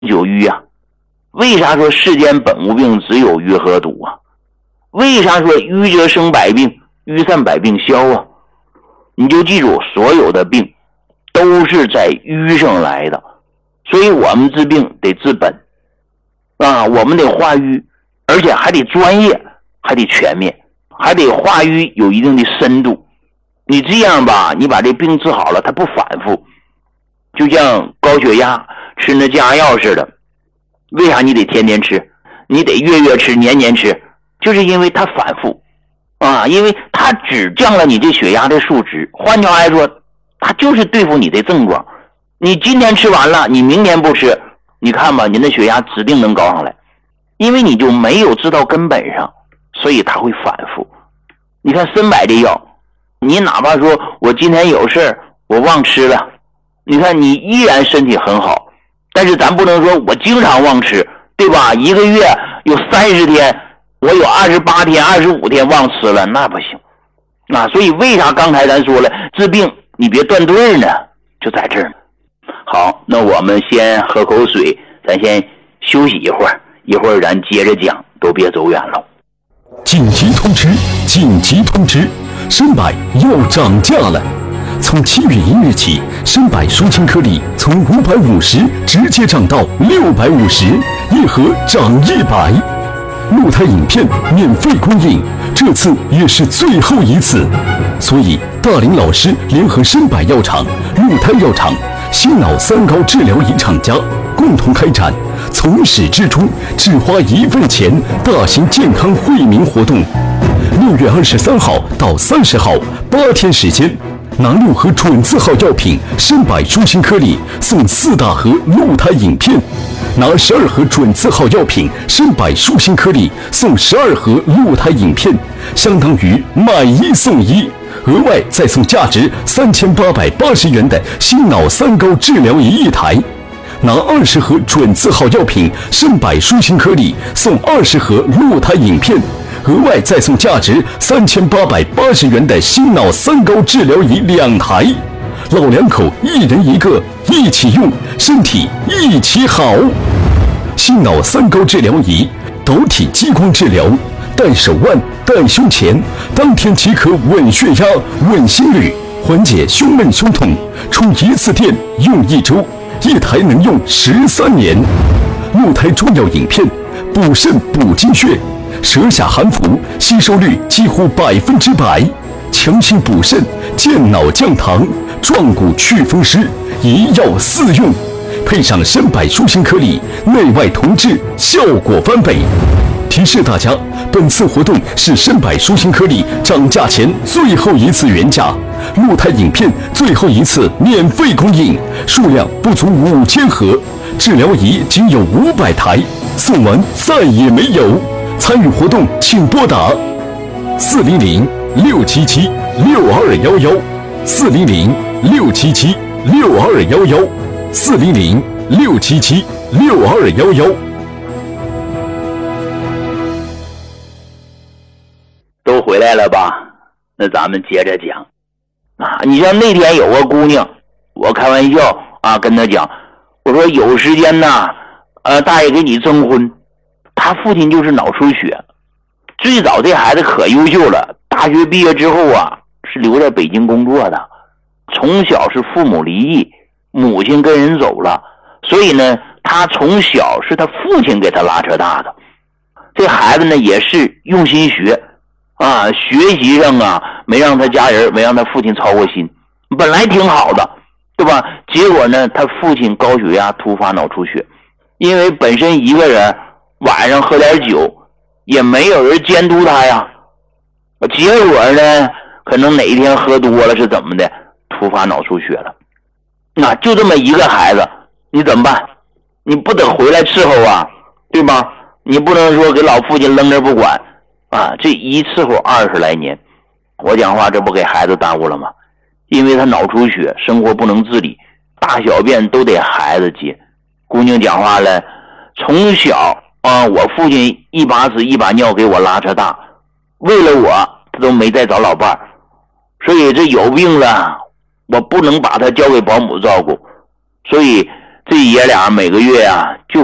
就瘀啊。为啥说世间本无病，只有瘀和堵啊？为啥说瘀则生百病，瘀散百病消啊？你就记住，所有的病都是在瘀上来的，所以我们治病得治本啊，我们得化瘀，而且还得专业，还得全面，还得化瘀有一定的深度。你这样吧，你把这病治好了，它不反复，就像高血压吃那降压药似的。为啥你得天天吃，你得月月吃，年年吃？就是因为它反复啊，因为它只降了你这血压的数值，换句话来说，它就是对付你的症状。你今天吃完了，你明天不吃，你看吧，你的血压指定能高上来，因为你就没有治到根本上，所以它会反复。你看参柏这药，你哪怕说我今天有事我忘吃了，你看你依然身体很好，但是咱不能说我经常忘吃，对吧？一个月有30天，我有28天、25天忘吃了，那不行。所以为啥刚才咱说了，治病你别断队呢？就在这儿。好，那我们先喝口水，咱先休息一会儿，一会儿咱接着讲，都别走远了。 紧急通知！紧急通知！参柏要涨价了！从7月1日起，参柏舒清颗粒从550直接涨到650，一盒涨100。鹿胎饮片免费供应，这次也是最后一次，所以大林老师联合参柏药厂、鹿胎药厂、心脑三高治疗仪厂家共同开展从始至终只花1份钱大型健康惠民活动。6月23号到30号8天时间，拿6盒准字号药品参柏舒心颗粒送4大盒鹿胎饮片，拿12盒准字号药品参柏舒心颗粒送12盒鹿胎饮片，相当于买1送1，额外再送价值3880元的心脑三高治疗仪1台。拿20盒准字号药品参柏舒心颗粒送20盒鹿胎饮片，额外再送价值3880元的心脑三高治疗仪2台，老两口1人1个，一起用，身体一起好。心脑三高治疗仪，导体激光治疗，戴手腕、戴胸前，当天即可稳血压、稳心率，缓解胸闷胸痛，充1次电用1周，一台能用13年。鹿胎中药饮片，补肾补精血，舌下含服，吸收率几乎100%，强心补肾，健脑降糖，壮骨祛风湿，一药4用，配上参柏舒心颗粒，内外同治，效果翻倍。提示大家，本次活动是参柏舒心颗粒涨价前最后一次原价，鹿胎饮片最后一次免费供应，数量不足5000盒，治疗仪仅有500台，送完再也没有。参与活动请拨打400-677-6211，400-677-6211，400-677-6211。 都回来了吧？那咱们接着讲你像那天有个姑娘，我开玩笑跟她讲，我说有时间大爷给你征婚。他父亲就是脑出血，最早这孩子可优秀了，大学毕业之后是留在北京工作的，从小是父母离异，母亲跟人走了，所以呢他从小是他父亲给他拉扯大的。这孩子呢也是用心学学习上没让他家人，没让他父亲操过心，本来挺好的，对吧？结果呢他父亲高血压突发脑出血，因为本身一个人晚上喝点酒，也没有人监督他呀。结果呢，可能哪一天喝多了是怎么的，突发脑出血了。就这么一个孩子，你怎么办？你不得回来伺候对吧？你不能说给老父亲扔这不管这一伺候20来年。我讲话这不给孩子耽误了吗？因为他脑出血，生活不能自理，大小便都得孩子接。姑娘讲话了，从小我父亲一把屎一把尿给我拉扯大，为了我他都没再找老伴儿，所以这有病了我不能把他交给保姆照顾，所以这爷俩每个月啊就